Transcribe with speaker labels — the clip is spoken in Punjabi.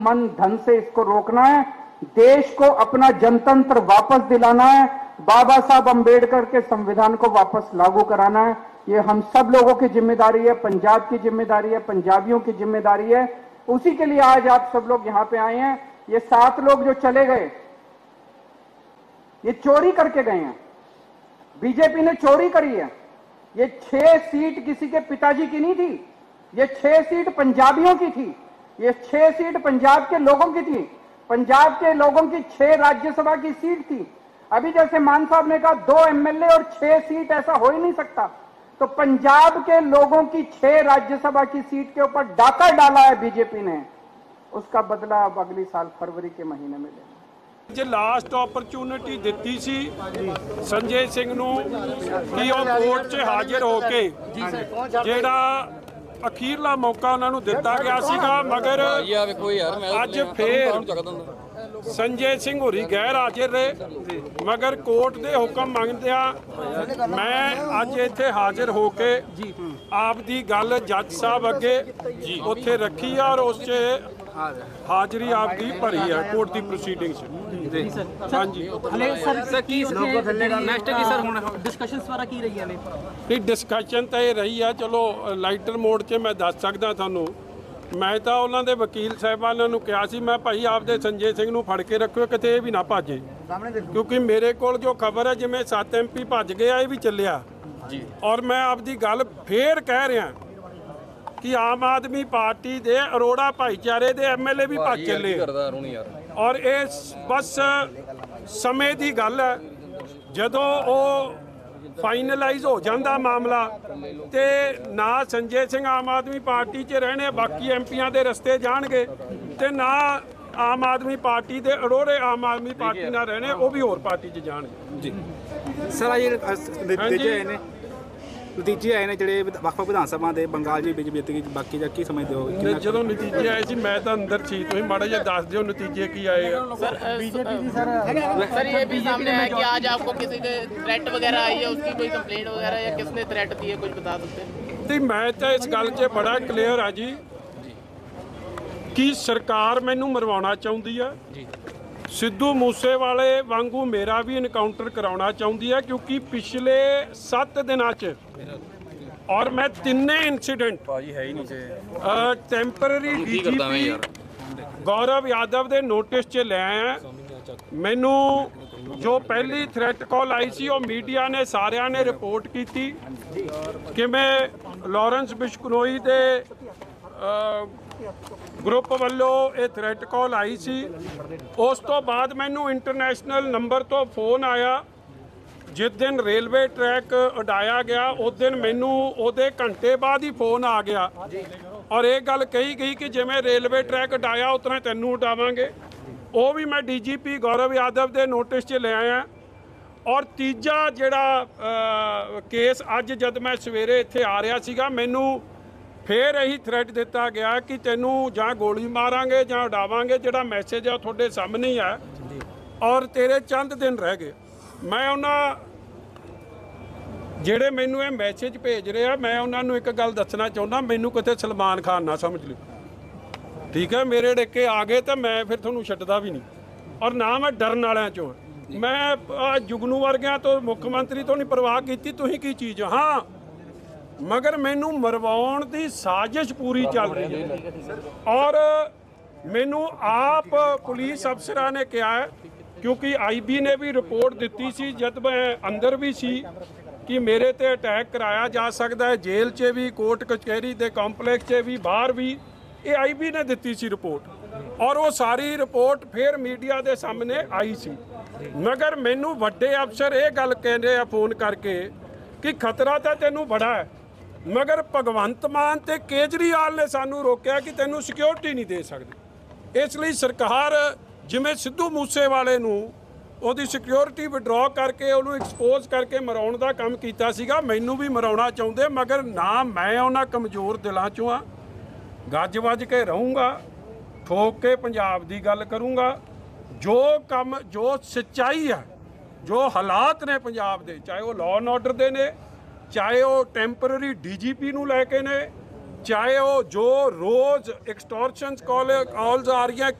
Speaker 1: मन धन से इसको रोकना है, देश को अपना जनतंत्र वापस दिलाना है, बाबा साहब अंबेडकर के संविधान को वापस लागू कराना है। ये हम सब लोगों की जिम्मेदारी है, पंजाब की जिम्मेदारी है, पंजाबियों की जिम्मेदारी है। उसी के लिए आज आप सब लोग यहाँ पे आए हैं। ये 7 लोग जो चले गए, ये चोरी करके गए हैं, बीजेपी ने चोरी करी है। ये 6 सीट किसी के पिताजी की नहीं थी, ये 6 सीट पंजाबियों की थी, ये 6 सीट पंजाब के लोगों की थी। पंजाब के लोगों की 6 राज्यसभा की सीट थी। अभी जैसे मान साहब ने कहा 2 एमएलए और 6 सीट, ऐसा हो ही नहीं सकता। तो पंजाब के लोगों की 6 राज्यसभा की सीट के ऊपर डाका डाला है बीजेपी ने, उसका बदला अब अगली साल फरवरी के महीने में लेना।
Speaker 2: ਜੇ ਲਾਸਟ ਓਪਰਚੁਨਿਟੀ ਦਿੱਤੀ ਸੀ ਸੰਜੇ ਸਿੰਘ ਨੂੰ ਕਿ ਉਹ ਕੋਰਟ 'ਚ ਹਾਜ਼ਰ ਹੋ ਕੇ ਜਿਹੜਾ ਅਖੀਰਲਾ ਮੌਕਾ ਉਹਨਾਂ ਨੂੰ ਦਿੱਤਾ ਗਿਆ ਸੀਗਾ, ਮਗਰ ਅੱਜ ਫੇਰ ਸੰਜੇ ਸਿੰਘ ਹੋਰੀ ਗੈਰ ਹਾਜ਼ਰ ਰਹੇ। ਮਗਰ ਕੋਰਟ ਦੇ ਹੁਕਮ ਮੰਗਦਿਆਂ ਮੈਂ ਅੱਜ ਇੱਥੇ ਹਾਜ਼ਰ ਹੋ ਕੇ ਆਪ ਦੀ ਗੱਲ ਜੱਜ ਸਾਹਿਬ ਅੱਗੇ ਉੱਥੇ ਰੱਖੀ ਆ, ਔਰ ਉਸ 'ਚ ਹਾਜ਼ਰੀ ਆਪ ਦੀ ਭਰੀ ਹੈ ਕੋਰਟ ਦੀ ਪ੍ਰੋਸੀਡਿੰਗ 'ਚ। ਹਾਂਜੀ ਡਿਸਕਸ਼ਨ ਤਾਂ ਇਹ ਰਹੀ ਆ, ਚਲੋ ਲਾਈਟਰ ਮੋਡ 'ਚ ਮੈਂ ਦੱਸ ਸਕਦਾ ਤੁਹਾਨੂੰ। ਮੈਂ ਤਾਂ ਉਹਨਾਂ ਦੇ ਵਕੀਲ ਸਾਹਿਬਾਨਾਂ ਨੂੰ ਕਿਹਾ ਸੀ, ਮੈਂ ਭਾਈ ਆਪਦੇ ਸੰਜੇ ਸਿੰਘ ਨੂੰ ਫੜ ਕੇ ਰੱਖਿਓ, ਕਿਤੇ ਇਹ ਵੀ ਨਾ ਭਾਜੇ, ਕਿਉਂਕਿ ਮੇਰੇ ਕੋਲ ਜੋ ਖਬਰ ਹੈ ਜਿਵੇਂ 7 MP ਭੱਜ ਗਿਆ, ਇਹ ਵੀ ਚੱਲਿਆ। ਔਰ ਮੈਂ ਆਪਦੀ ਗੱਲ ਫੇਰ ਕਹਿ ਰਿਹਾ ਕਿ ਆਮ ਆਦਮੀ ਪਾਰਟੀ ਦੇ ਅਰੋੜਾ ਭਾਈਚਾਰੇ ਦੇ MLA ਵੀ ਭੱਜ ਚੱਲੇ, ਔਰ ਇਹ ਬਸ ਸਮੇਂ ਦੀ ਗੱਲ ਹੈ। ਜਦੋਂ ਉਹ ਫਾਈਨਲਾਈਜ਼ ਹੋ ਜਾਂਦਾ ਮਾਮਲਾ, ਤੇ ਨਾ ਸੰਜੇ ਸਿੰਘ ਆਮ ਆਦਮੀ ਪਾਰਟੀ 'ਚ ਰਹਿਣੇ, ਬਾਕੀ MPਆਂ ਦੇ ਰਸਤੇ ਜਾਣਗੇ, ਤੇ ਨਾ ਆਮ ਆਦਮੀ ਪਾਰਟੀ ਦੇ ਅਰੋੜੇ ਆਮ ਆਦਮੀ ਪਾਰਟੀ ਨਾਲ ਰਹਿਣੇ, ਉਹ ਵੀ ਹੋਰ ਪਾਰਟੀ 'ਚ ਜਾਣਗੇ। ਜੀ
Speaker 3: ਸਰ, ਨਤੀਜੇ ਆਏ ਨੇ ਜਿਹੜੇ ਵੱਖ-ਵੱਖ ਵਿਧਾਨ ਸਭਾ ਦੇ, ਬੰਗਾਲ ਜੀ ਬੀਜੇਪੀ ਬਾਕੀ ਜਾਂ ਕੀ ਸਮਝਦੇ ਹੋ?
Speaker 2: ਜਦੋਂ ਨਤੀਜੇ ਆਏ ਸੀ ਮੈਂ ਤਾਂ ਅੰਦਰ ਸੀ, ਤੁਸੀਂ ਮਾੜਾ ਜਿਹਾ ਦੱਸ ਦਿਓ ਨਤੀਜੇ ਕੀ ਆਏ ਆ।
Speaker 4: सर ये भी सामने है कि आज आपको किसी ने थ्रेट वगैरह आई है, उसकी कोई कंप्लेंट वगैरह या किसने थ्रेट दी है, कुछ बता सकते हैं?
Speaker 2: ਤੇ ਮੈਂ ਤਾਂ ਇਸ ਗੱਲ 'ਚ ਬੜਾ ਕਲੀਅਰ ਆ ਜੀ ਕਿ ਸਰਕਾਰ ਮੈਨੂੰ ਮਰਵਾਉਣਾ ਚਾਹੁੰਦੀ ਆ। ਸਿੱਧੂ ਮੂਸੇਵਾਲੇ ਵਾਂਗੂ ਮੇਰਾ ਵੀ ਇਨਕਾਊਂਟਰ ਕਰਾਉਣਾ ਚਾਹੁੰਦੀ ਹੈ, ਕਿਉਂਕਿ ਪਿਛਲੇ 7 ਦਿਨਾਂ 'ਚ ਔਰ ਮੈਂ ਤਿੰਨੇ ਇਨਸੀਡੈਂਟ ਟੈਂਪਰਰੀ DGP ਗੌਰਵ ਯਾਦਵ ਦੇ ਨੋਟਿਸ 'ਚ ਲੈ ਆਇਆ। ਮੈਨੂੰ ਜੋ ਪਹਿਲੀ ਥ੍ਰੈਟ ਕਾਲ ਆਈ ਸੀ, ਉਹ ਮੀਡੀਆ ਨੇ ਸਾਰਿਆਂ ਨੇ ਰਿਪੋਰਟ ਕੀਤੀ, ਕਿਵੇਂ ਲਾਰੈਂਸ ਬਿਸ਼ਨੋਈ ਦੇ ਗਰੁੱਪ ਵੱਲੋਂ ਇਹ ਥ੍ਰੈਟ ਕਾਲ ਆਈ ਸੀ। ਉਸ ਤੋਂ ਬਾਅਦ ਮੈਨੂੰ ਇੰਟਰਨੈਸ਼ਨਲ ਨੰਬਰ ਤੋਂ ਫੋਨ ਆਇਆ। ਜਿਸ ਦਿਨ ਰੇਲਵੇ ਟਰੈਕ ਉਡਾਇਆ ਗਿਆ, ਉਸ ਦਿਨ ਮੈਨੂੰ ਉਹਦੇ ਘੰਟੇ ਬਾਅਦ ਹੀ ਫੋਨ ਆ ਗਿਆ, ਔਰ ਇਹ ਗੱਲ ਕਹੀ ਗਈ ਕਿ ਜਿਵੇਂ ਰੇਲਵੇ ਟਰੈਕ ਉਡਾਇਆ ਉਸ ਤਰ੍ਹਾਂ ਤੈਨੂੰ ਉਡਾਵਾਂਗੇ। ਉਹ ਵੀ ਮੈਂ DGP ਗੌਰਵ ਯਾਦਵ ਦੇ ਨੋਟਿਸ 'ਚ ਲੈ ਆਇਆ। ਔਰ ਤੀਜਾ ਜਿਹੜਾ ਕੇਸ, ਅੱਜ ਜਦ ਮੈਂ ਸਵੇਰੇ ਇੱਥੇ ਆ ਰਿਹਾ ਸੀਗਾ, ਮੈਨੂੰ ਫਿਰ ਇਹੀ ਥ੍ਰੈਟ ਦਿੱਤਾ ਗਿਆ ਕਿ ਤੈਨੂੰ ਜਾਂ ਗੋਲੀ ਮਾਰਾਂਗੇ ਜਾਂ ਉਡਾਵਾਂਗੇ। ਜਿਹੜਾ ਮੈਸੇਜ ਆ ਤੁਹਾਡੇ ਸਾਹਮਣੇ ਹੀ ਆ, ਔਰ ਤੇਰੇ ਚੰਦ ਦਿਨ ਰਹਿ ਗਏ। ਮੈਂ ਉਹਨਾਂ ਜਿਹੜੇ ਮੈਨੂੰ ਇਹ ਮੈਸੇਜ ਭੇਜ ਰਹੇ ਆ, ਮੈਂ ਉਹਨਾਂ ਨੂੰ ਇੱਕ ਗੱਲ ਦੱਸਣਾ ਚਾਹੁੰਦਾ, ਮੈਨੂੰ ਕਿਤੇ ਸਲਮਾਨ ਖਾਨ ਨਾ ਸਮਝ ਲਿਓ, ਠੀਕ ਹੈ? ਮੇਰੇ ਡਿੱਕੇ ਆ ਗਏ ਤਾਂ ਮੈਂ ਫਿਰ ਤੁਹਾਨੂੰ ਛੱਡਦਾ ਵੀ ਨਹੀਂ, ਔਰ ਨਾ ਮੈਂ ਡਰਨ ਵਾਲਿਆਂ 'ਚੋਂ। ਮੈਂ ਜੁਗਨੂ ਵਰਗਿਆਂ ਤੋਂ, ਮੁੱਖ ਮੰਤਰੀ ਤੋਂ ਨਹੀਂ ਪਰਵਾਹ ਕੀਤੀ ਤੁਸੀਂ ਕੀ ਚੀਜ਼। ਹਾਂ, ਮਗਰ ਮੈਨੂੰ ਮਰਵਾਉਣ ਦੀ ਸਾਜ਼ਿਸ਼ ਪੂਰੀ ਚੱਲ ਰਹੀ ਹੈ, ਔਰ ਮੈਨੂੰ ਆਪ ਪੁਲਿਸ ਅਫਸਰਾਂ ਨੇ ਕਿਹਾ ਹੈ, ਕਿਉਂਕਿ IB ਨੇ ਵੀ ਰਿਪੋਰਟ ਦਿੱਤੀ ਸੀ ਜਦ ਮੈਂ ਅੰਦਰ ਵੀ ਸੀ, ਕਿ ਮੇਰੇ ਤੇ ਅਟੈਕ ਕਰਾਇਆ ਜਾ ਸਕਦਾ ਹੈ, ਜੇਲ੍ਹ 'ਚ ਵੀ, ਕੋਰਟ ਕਚਹਿਰੀ ਦੇ ਕੰਪਲੈਕਸ 'ਚ ਵੀ, ਬਾਹਰ ਵੀ। ਇਹ IB ਨੇ ਦਿੱਤੀ ਸੀ ਰਿਪੋਰਟ, ਔਰ ਉਹ ਸਾਰੀ ਰਿਪੋਰਟ ਫਿਰ ਮੀਡੀਆ ਦੇ ਸਾਹਮਣੇ ਆਈ ਸੀ। ਮਗਰ ਮੈਨੂੰ ਵੱਡੇ ਅਫਸਰ ਇਹ ਗੱਲ ਕਹਿੰਦੇ ਆ ਫੋਨ ਕਰਕੇ ਕਿ ਖਤਰਾ ਤਾਂ ਤੈਨੂੰ ਬੜਾ ਹੈ, ਮਗਰ ਭਗਵੰਤ ਮਾਨ ਤੇ ਕੇਜਰੀਵਾਲ ਨੇ ਸਾਨੂੰ ਰੋਕਿਆ ਕਿ ਤੈਨੂੰ ਸਿਕਿਉਰਿਟੀ ਨਹੀਂ ਦੇ ਸਕਦੇ। ਇਸ ਲਈ ਸਰਕਾਰ ਜਿਵੇਂ ਸਿੱਧੂ ਮੂਸੇਵਾਲੇ ਨੂੰ ਉਹਦੀ ਸਿਕਿਉਰਿਟੀ ਵਿਡਰਾਅ ਕਰਕੇ, ਉਹਨੂੰ ਐਕਸਪੋਜ਼ ਕਰਕੇ ਮਰਾਉਣ ਦਾ ਕੰਮ ਕੀਤਾ ਸੀਗਾ, ਮੈਨੂੰ ਵੀ ਮਰਾਉਣਾ ਚਾਹੁੰਦੇ। ਮਗਰ ਨਾ ਮੈਂ ਉਹਨਾਂ ਕਮਜ਼ੋਰ ਦਿਲਾਂ 'ਚੋਂ ਆ, ਗੱਜ ਵੱਜ ਕੇ ਰਹੂੰਗਾ, ਠੋਕ ਕੇ ਪੰਜਾਬ ਦੀ ਗੱਲ ਕਰੂੰਗਾ। ਜੋ ਕੰਮ, ਜੋ ਸੱਚਾਈ ਆ, ਜੋ ਹਾਲਾਤ ਨੇ ਪੰਜਾਬ ਦੇ, ਚਾਹੇ ਉਹ ਲਾਅ ਐਂਡ ਆਰਡਰ ਦੇ ਨੇ, ਚਾਹੇ ਉਹ ਟੈਂਪਰਰੀ DGP ਨੂੰ ਲੈ ਕੇ ਨੇ, ਚਾਹੇ ਉਹ ਜੋ ਰੋਜ਼ ਐਕਸਟੋਰਸ਼ਨ ਕਾਲਸ ਆ ਰਹੀਆਂ